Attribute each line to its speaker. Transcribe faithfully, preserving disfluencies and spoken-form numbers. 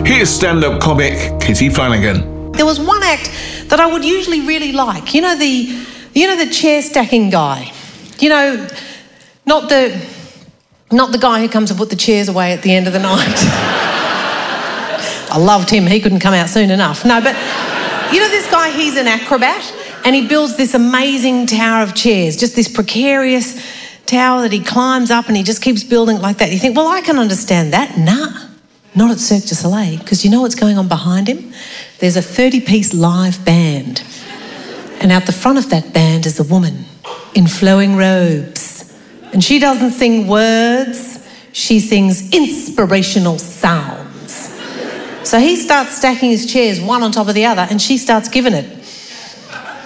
Speaker 1: Here's stand-up comic Kitty Flanagan.
Speaker 2: There was one act that I would usually really like. You know the, you know the chair stacking guy. You know, not the, not the guy who comes and put the chairs away at the end of the night. I loved him. He couldn't come out soon enough. No, but you know this guy. He's an acrobat, and he builds this amazing tower of chairs. Just this precarious tower that he climbs up, and he just keeps building like that. You think, well, I can understand that. Nah. Not at Cirque du Soleil, because you know what's going on behind him? There's a thirty-piece live band. And out the front of that band is a woman in flowing robes. And she doesn't sing words, she sings inspirational sounds. So he starts stacking his chairs one on top of the other, and she starts giving it.